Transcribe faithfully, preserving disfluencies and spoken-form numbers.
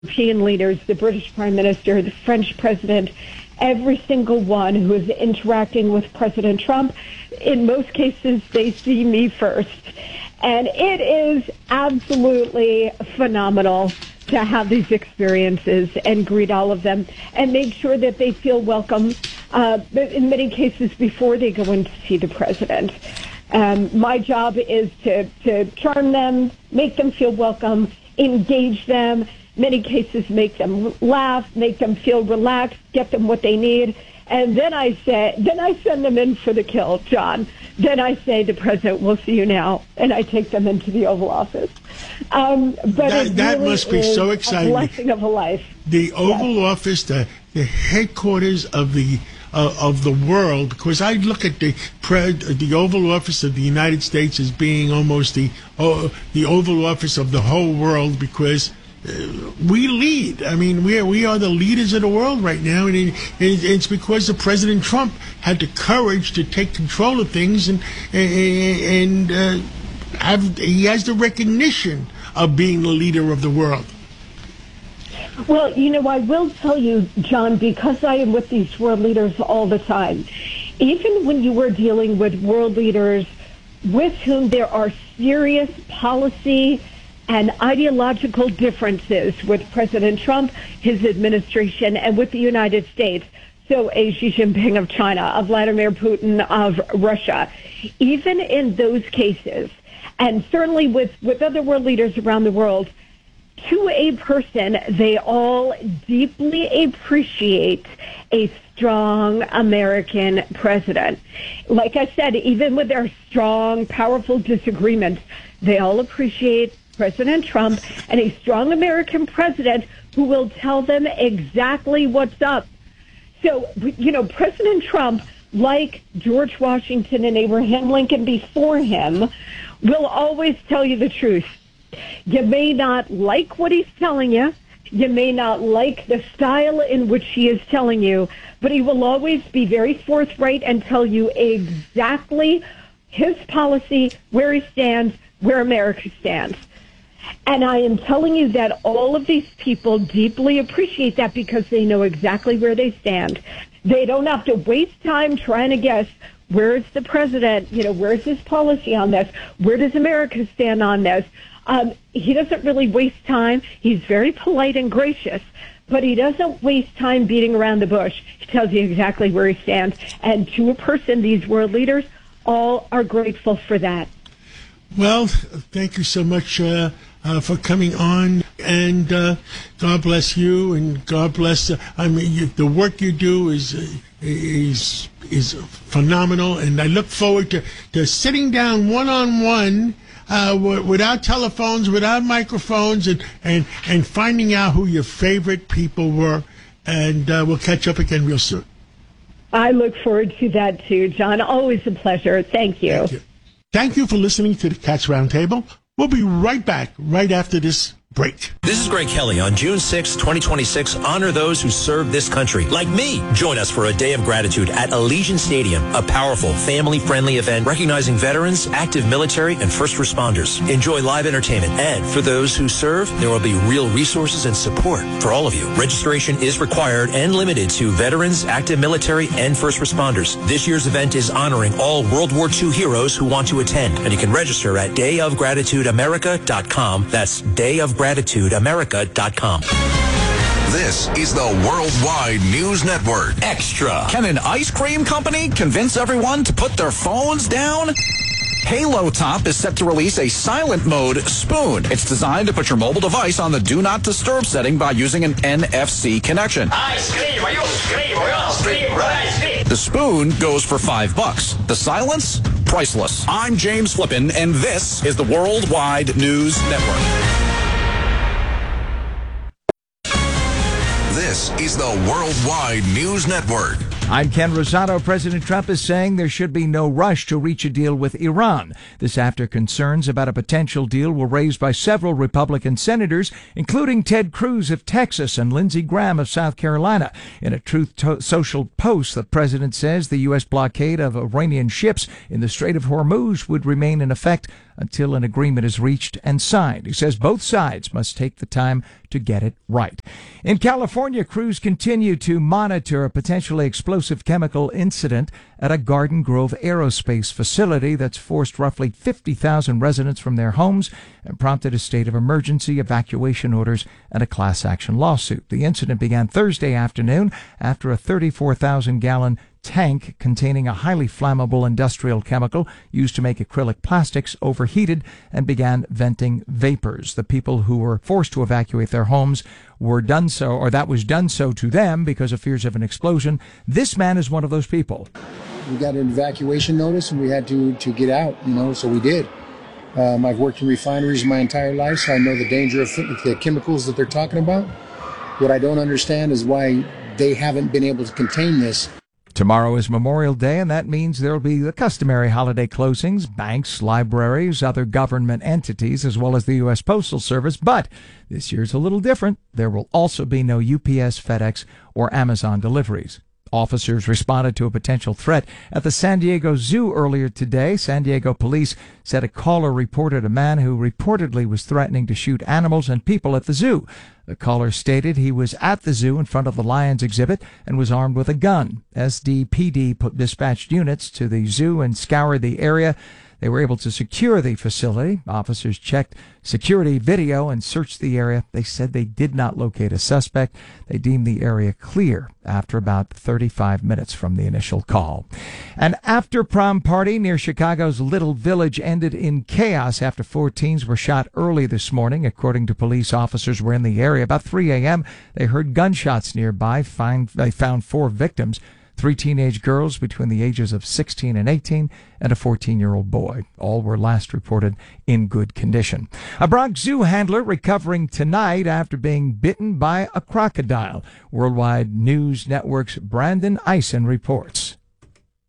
European leaders, the British Prime Minister, the French President, every single one who is interacting with President Trump, in most cases, they see me first. And it is absolutely phenomenal to have these experiences and greet all of them and make sure that they feel welcome, uh, in many cases, before they go in to see the president. Um, my job is to, to charm them, make them feel welcome, engage them, many cases make them laugh, make them feel relaxed, get them what they need. And then I say, then I send them in for the kill, John. Then I say, the president, we'll see you now. And I take them into the Oval Office. Um, but that, it that really must be is so exciting. A blessing of a life. The Oval Yes. Office, the, the headquarters of the uh, of the world, because I look at the pre- the Oval Office of the United States as being almost the uh, the Oval Office of the whole world, because uh, we lead. I mean, we are, we are the leaders of the world right now, and it, it's because the President Trump had the courage to take control of things, and and uh, have he has the recognition of being the leader of the world. Well, you know, I will tell you, John, because I am with these world leaders all the time, even when you were dealing with world leaders with whom there are serious policy and ideological differences with President Trump, his administration, and with the United States, so a Xi Jinping of China, a Vladimir Putin of Russia, even in those cases, and certainly with, with other world leaders around the world, to a person, they all deeply appreciate a strong American president. Like I said, even with their strong, powerful disagreements, they all appreciate President Trump and a strong American president who will tell them exactly what's up. So, you know, President Trump, like George Washington and Abraham Lincoln before him, will always tell you the truth. You may not like what he's telling you. You may not like the style in which he is telling you, but he will always be very forthright and tell you exactly his policy, where he stands, where America stands. And I am telling you that all of these people deeply appreciate that because they know exactly where they stand. They don't have to waste time trying to guess, where's the president? You know, where's his policy on this? Where does America stand on this? Um, he doesn't really waste time. He's very polite and gracious, but he doesn't waste time beating around the bush. He tells you exactly where he stands. And to a person, these world leaders all are grateful for that. Well, thank you so much uh, uh, for coming on, and uh, God bless you, and God bless. Uh, I mean, you, the work you do is uh, is is phenomenal, and I look forward to, to sitting down one on one. Uh, w- without telephones, without microphones, and, and, and finding out who your favorite people were. And uh, we'll catch up again real soon. I look forward to that too, John. Always a pleasure. Thank you. Thank you. Thank you for listening to the Cats Roundtable. We'll be right back right after this break. This is Greg Kelly. On June sixth, twenty twenty-six, honor those who serve this country, like me. Join us for a day of gratitude at Allegiant Stadium, a powerful, family-friendly event recognizing veterans, active military, and first responders. Enjoy live entertainment, and for those who serve, there will be real resources and support for all of you. Registration is required and limited to veterans, active military, and first responders. This year's event is honoring all World War Two heroes who want to attend, and you can register at day of gratitude america dot com. That's day of gratitude america dot com. This is the Worldwide News Network. Extra. Can an ice cream company convince everyone to put their phones down? Halo Top is set to release a silent mode spoon. It's designed to put your mobile device on the Do Not Disturb setting by using an N F C connection. Ice cream, you scream, you scream, ice cream. The spoon goes for five bucks. The silence, priceless. I'm James Flippin, and this is the Worldwide News Network. This is the Worldwide News Network. I'm Ken Rosato. President Trump is saying there should be no rush to reach a deal with Iran. This after concerns about a potential deal were raised by several Republican senators, including Ted Cruz of Texas and Lindsey Graham of South Carolina. In a Truth to- Social post, the president says the U S blockade of Iranian ships in the Strait of Hormuz would remain in effect until an agreement is reached and signed. He says both sides must take the time to get it right. In California, crews continue to monitor a potentially explosive chemical incident at a Garden Grove aerospace facility that's forced roughly fifty thousand residents from their homes and prompted a state of emergency, evacuation orders, and a class action lawsuit. The incident began Thursday afternoon after a thirty-four thousand gallon tank containing a highly flammable industrial chemical used to make acrylic plastics overheated and began venting vapors. The people who were forced to evacuate their homes were done so, or that was done so to them because of fears of an explosion. This man is one of those people. We got an evacuation notice and we had to, to get out, you know, so we did. Um, I've worked in refineries my entire life, so I know the danger of the chemicals that they're talking about. What I don't understand is why they haven't been able to contain this. Tomorrow is Memorial Day, and that means there will be the customary holiday closings, banks, libraries, other government entities, as well as the U S Postal Service. But this year's a little different. There will also be no U P S, FedEx, or Amazon deliveries. Officers responded to a potential threat at the San Diego Zoo earlier today. San Diego police said a caller reported a man who reportedly was threatening to shoot animals and people at the zoo. The caller stated he was at the zoo in front of the lions exhibit and was armed with a gun. S D P D put dispatched units to the zoo and scoured the area. They were able to secure the facility. Officers checked security video and searched the area. They said they did not locate a suspect. They deemed the area clear after about thirty-five minutes from the initial call. An after-prom party near Chicago's Little Village ended in chaos after four teens were shot early this morning. According to police, officers were in the area. About three a.m., they heard gunshots nearby. Find, they found four victims. Three teenage girls between the ages of sixteen and eighteen and a fourteen-year-old boy. All were last reported in good condition. A Bronx Zoo handler recovering tonight after being bitten by a crocodile. Worldwide News Network's Brandon Eisen reports.